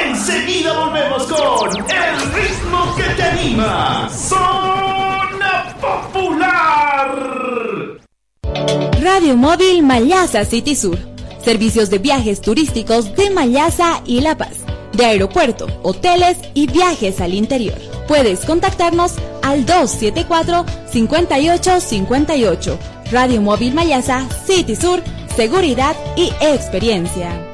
Enseguida volvemos con el ritmo que te anima. Zona Popular. Radio Móvil Mayasa City Sur. Servicios de viajes turísticos de Mayasa y La Paz. De aeropuerto, hoteles y viajes al interior. Puedes contactarnos al 274-5858. Radio Móvil Mayasa City Sur, seguridad y experiencia.